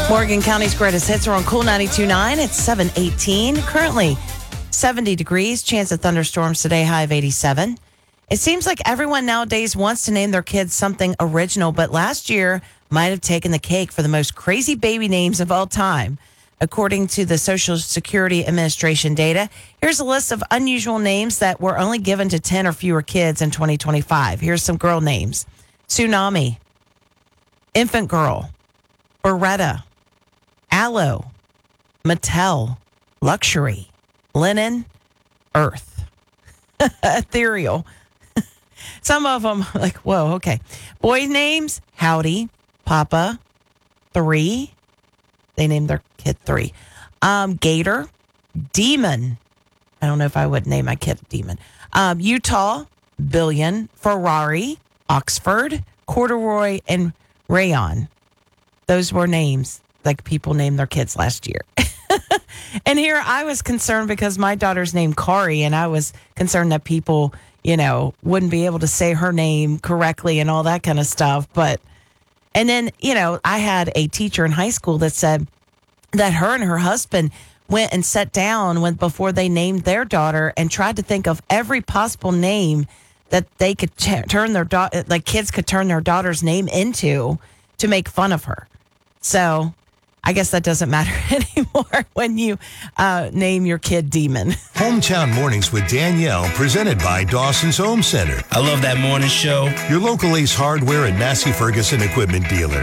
Morgan County's greatest hits are on Cool 92.9. It's 7:18. Currently 70 degrees. Chance of thunderstorms today, high of 87. It seems like everyone nowadays wants to name their kids something original, but last year might have taken the cake for the most crazy baby names of all time. According to the Social Security Administration data, here's a list of unusual names that were only given to 10 or fewer kids in 2025. Here's some girl names: Tsunami, Infant Girl, Beretta, Aloe, Mattel, Luxury, Linen, Earth, Ethereal. Some of them, like, whoa, okay. Boys' names: Howdy, Papa, 3. They named their kid 3. Gator, Demon. I don't know if I would name my kid Demon. Utah, Billion, Ferrari, Oxford, Corduroy, and Rayon. Those were names like people named their kids last year. And here I was concerned because my daughter's named Kari, and I was concerned that people, wouldn't be able to say her name correctly and all that kind of stuff. And then, I had a teacher in high school that said that her and her husband went and sat down before they named their daughter and tried to think of every possible name that they could turn their kids could turn their daughter's name into to make fun of her. So I guess that doesn't matter anymore when you name your kid Demon. Hometown Mornings with Danielle, presented by Dawson's Home Center. I love that morning show. Your local Ace Hardware and Massey Ferguson equipment dealer.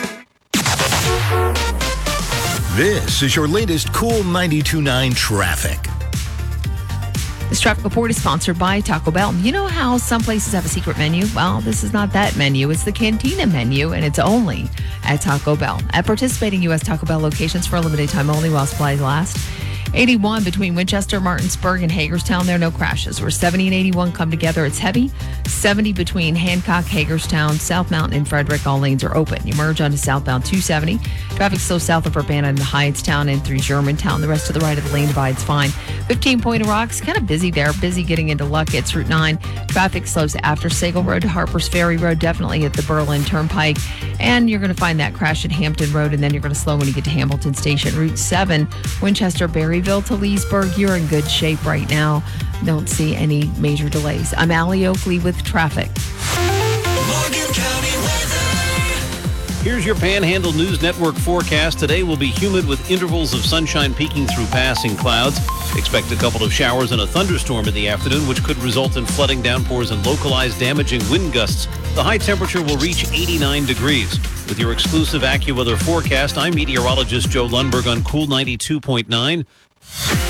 This is your latest Cool 92.9 traffic. This traffic report is sponsored by Taco Bell. You know how some places have a secret menu? Well, this is not that menu. It's the Cantina menu, and it's only at Taco Bell. At participating U.S. Taco Bell locations for a limited time only while supplies last. 81 between Winchester, Martinsburg, and Hagerstown. There are no crashes. Where 70 and 81 come together, it's heavy. 70 between Hancock, Hagerstown, South Mountain, and Frederick. All lanes are open. You merge onto southbound 270. Traffic slow south of Urbana into Hyattstown and through Germantown. The rest of the right of the lane divide's fine. 15 Point of Rocks, kind of busy there. Busy getting into Luckett's Route 9. Traffic slows after Sagal Road to Harper's Ferry Road, definitely at the Berlin Turnpike. And you're going to find that crash at Hampton Road, and then you're going to slow when you get to Hamilton Station. Route 7, Winchester, Berryville to Leesburg. You're in good shape right now. Don't see any major delays. I'm Allie Oakley with traffic. Morgan County weather. Here's your Panhandle News Network forecast. Today will be humid with intervals of sunshine peeking through passing clouds. Expect a couple of showers and a thunderstorm in the afternoon, which could result in flooding, downpours, and localized damaging wind gusts. The high temperature will reach 89 degrees. With your exclusive AccuWeather forecast, I'm meteorologist Joe Lundberg on Cool 92.9.